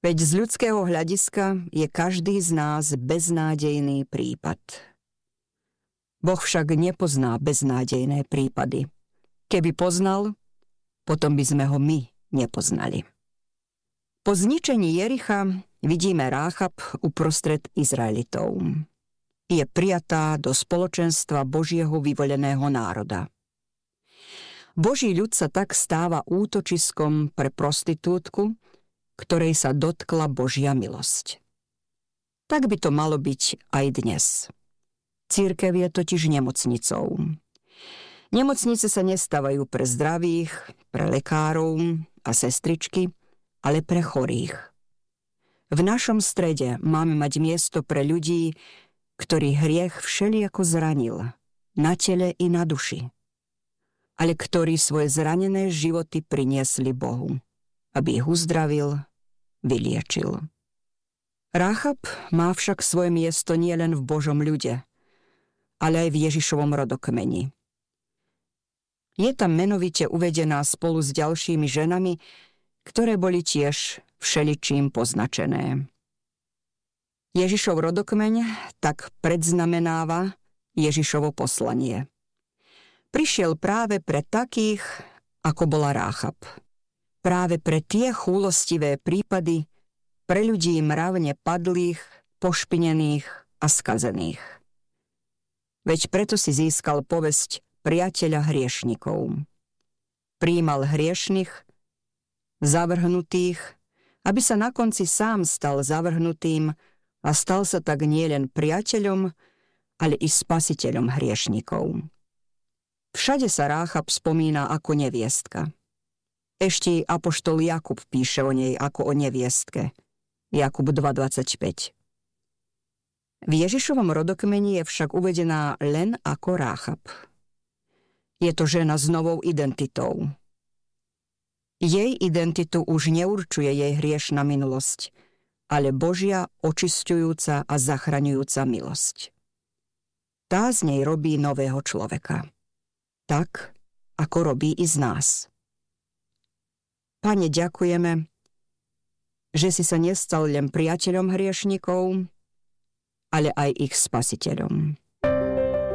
Veď z ľudského hľadiska je každý z nás beznádejný prípad. Boh však nepozná beznádejné prípady. Keby poznal, potom by sme ho my nepoznali. Po zničení Jericha vidíme Ráchab uprostred Izraelitov. Je prijatá do spoločenstva Božieho vyvoleného národa. Boží ľud sa tak stáva útočiskom pre prostitútku, ktorej sa dotkla Božia milosť. Tak by to malo byť aj dnes. Cirkev je totiž nemocnicou. Nemocnice sa nestávajú pre zdravých, pre lekárov a sestričky, ale pre chorých. V našom strede máme mať miesto pre ľudí, ktorý hriech všelijako zranil, na tele i na duši, ale ktorí svoje zranené životy priniesli Bohu, aby ich uzdravil, vyliečil. Ráchab má však svoje miesto nielen v Božom ľude, ale aj v Ježišovom rodokmeni. Je tam menovite uvedená spolu s ďalšími ženami, ktoré boli tiež všeličím poznačené. Ježišov rodokmeň tak predznamenáva Ježišovo poslanie. Prišiel práve pre takých, ako bola Ráchab. Práve pre tie chúlostivé prípady, pre ľudí mravne padlých, pošpinených a skazených. Veď preto si získal povesť priateľa hriešnikov. Prijímal hriešnych, zavrhnutých, aby sa na konci sám stal zavrhnutým a stal sa tak nielen priateľom, ale i spasiteľom hriešnikov. Všade sa Ráchab spomína ako neviestka. Ešte apoštol Jakub píše o nej ako o neviestke. Jakub 2.25. V Ježišovom rodokmeni je však uvedená len ako Ráchab. Je to žena s novou identitou. Jej identitu už neurčuje jej hriešna minulosť, ale Božia očisťujúca a zachraňujúca milosť. Tá z nej robí nového človeka. Tak, ako robí i z nás. Pane, ďakujeme, že si sa nestal len priateľom hriešnikov, ale aj ich spasiteľom.